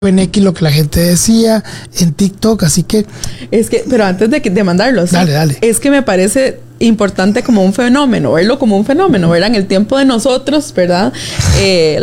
en X lo que la gente decía, en TikTok, así que... Es que, pero antes de mandarlo, ¿sí? Dale. Es que me parece importante como un fenómeno, verlo como un fenómeno, ¿verdad? En el tiempo de nosotros, ¿verdad?